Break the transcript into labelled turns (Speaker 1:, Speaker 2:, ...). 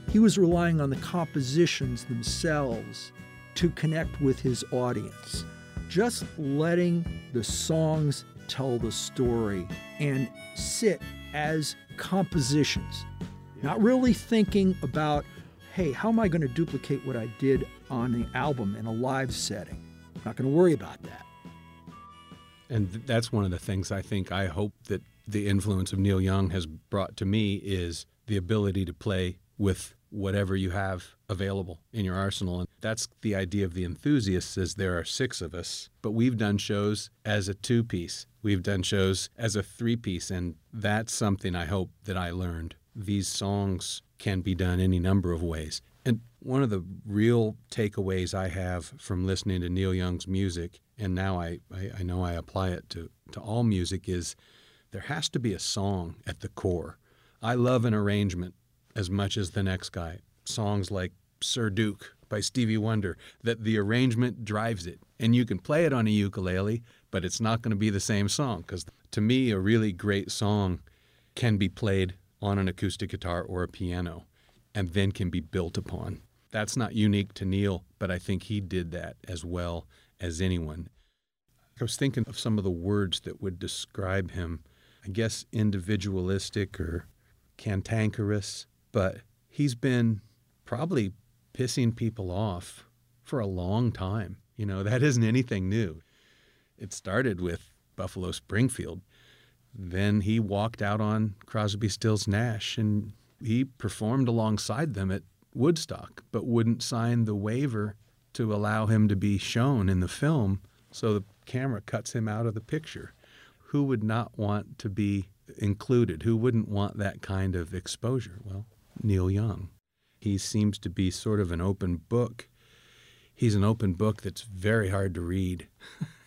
Speaker 1: He was relying on the compositions themselves to connect with his audience. Just letting the songs tell the story and sit as compositions, not really thinking about, hey, how am I going to duplicate what I did on the album in a live setting? I'm not going to worry about that.
Speaker 2: And that's one of the things I hope that the influence of Neil Young has brought to me is the ability to play with whatever you have available in your arsenal. And that's the idea of The Enthusiasts, is there are 6 of us, but we've done shows as a 2-piece. We've done shows as a 3-piece, and that's something I hope that I learned. These songs can be done any number of ways. And one of the real takeaways I have from listening to Neil Young's music, and now I know I apply it to all music, is there has to be a song at the core. I love an arrangement as much as the next guy. Songs like Sir Duke by Stevie Wonder, that the arrangement drives it. And you can play it on a ukulele, but it's not going to be the same song, because to me, a really great song can be played on an acoustic guitar or a piano and then can be built upon. That's not unique to Neil, but I think he did that as well as anyone. I was thinking of some of the words that would describe him. I guess individualistic or cantankerous, but he's been probably pissing people off for a long time. You know, that isn't anything new. It started with Buffalo Springfield. Then he walked out on Crosby, Stills, Nash, and he performed alongside them at Woodstock, but wouldn't sign the waiver to allow him to be shown in the film, so the camera cuts him out of the picture. Who would not want to be included? Who wouldn't want that kind of exposure? Well, Neil Young. He seems to be sort of an open book. He's an open book that's very hard to read.